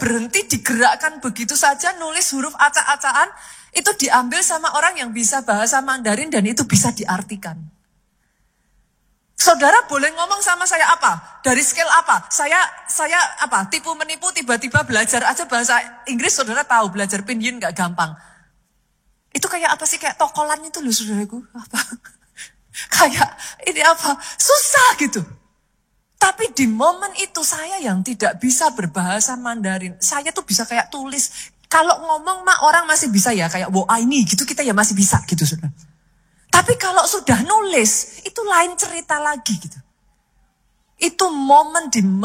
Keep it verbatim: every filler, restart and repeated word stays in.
berhenti digerakkan begitu saja, nulis huruf acak-acakan, itu diambil sama orang yang bisa bahasa Mandarin dan itu bisa diartikan. Saudara boleh ngomong sama saya apa? Dari skill apa? Saya saya apa? Tipu menipu, tiba-tiba belajar aja bahasa Inggris, saudara tahu belajar pinyin gak gampang. Itu kayak apa sih? Kayak tokolan itu loh saudaraku. Apa? Kayak ini apa? Susah gitu. Tapi di momen itu saya yang tidak bisa berbahasa Mandarin, saya tuh bisa kayak tulis. Kalau ngomong mah orang masih bisa ya, kayak wo ini gitu kita ya masih bisa gitu saudara. Tapi kalau sudah nulis, itu lain cerita lagi gitu. Itu momen di